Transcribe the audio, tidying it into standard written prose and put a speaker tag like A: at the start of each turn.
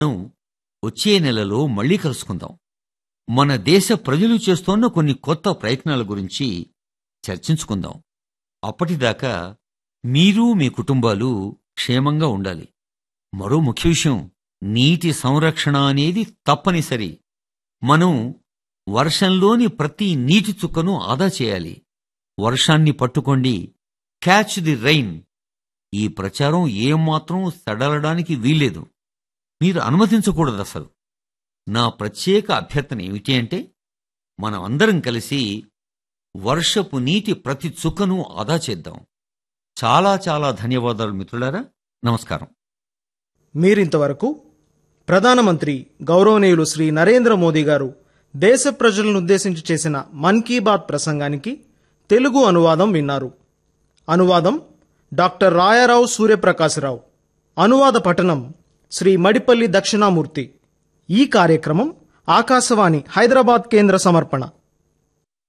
A: మనం వచ్చే నెలలో మళ్ళీ కలుసుకుందాం. మన దేశ ప్రజలు చేస్తోన్న కొన్ని కొత్త ప్రయత్నాల గురించి చర్చించుకుందాం. అప్పటిదాకా మీరు మీ కుటుంబాలు క్షేమంగా ఉండాలి. మరో ముఖ్య విషయం, నీటి సంరక్షణ అనేది తప్పనిసరి. మనం వర్షంలోని ప్రతి నీటి చుక్కను ఆదా చేయాలి. వర్షాన్ని పట్టుకోండి, క్యాచ్ ది రైన్. ఈ ప్రచారం ఏమాత్రం సడలడానికి వీల్లేదు. మీరు అనుమతించకూడదు అసలు. నా ప్రత్యేక అభ్యర్థన ఏమిటి అంటే, మనం అందరం కలిసి వర్షపు నీటి ప్రతి చుక్కను ఆదా చేద్దాం. చాలా చాలా ధన్యవాదాలు మిత్రులారా. నమస్కారం.
B: మీరింతవరకు ప్రధానమంత్రి గౌరవనీయులు శ్రీ నరేంద్ర మోదీ గారు దేశ ప్రజలను ఉద్దేశించి చేసిన మన్ కీ బాత్ ప్రసంగానికి తెలుగు అనువాదం విన్నారు. అనువాదం డాక్టర్ రాయారావు సూర్యప్రకాశరావు. అనువాద పఠనం శ్రీ మడిపల్లి దక్షిణామూర్తి. ఈ కార్యక్రమం ఆకాశవాణి హైదరాబాద్ కేంద్ర సమర్పణ.